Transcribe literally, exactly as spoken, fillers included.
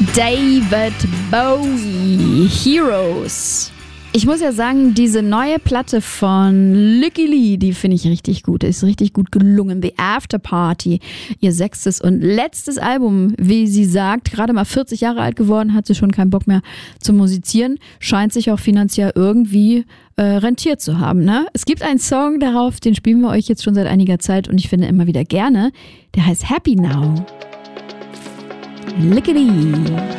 David Bowie, Heroes. Ich muss ja sagen, diese neue Platte von Lykke Li, die finde ich richtig gut. Ist richtig gut gelungen. The After Party, ihr sechstes und letztes Album, wie sie sagt, gerade mal vierzig Jahre alt geworden, hat sie schon keinen Bock mehr zu musizieren. Scheint sich auch finanziell irgendwie äh, rentiert zu haben. Ne? Es gibt einen Song darauf, den spielen wir euch jetzt schon seit einiger Zeit und ich finde immer wieder gerne. Der heißt Happy Now. Lykke Li.